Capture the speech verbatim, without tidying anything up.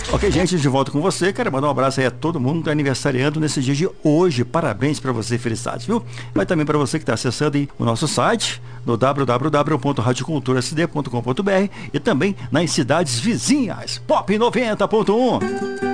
Ok, gente, de volta com você. Quero mandar um abraço aí a todo mundo que tá aniversariando nesse dia de hoje. Parabéns pra você, felicidades, viu? Mas também pra você que tá acessando aí o nosso site no w w w ponto rádio cultura s d ponto com ponto b r e também nas cidades vizinhas. Pop noventa ponto um.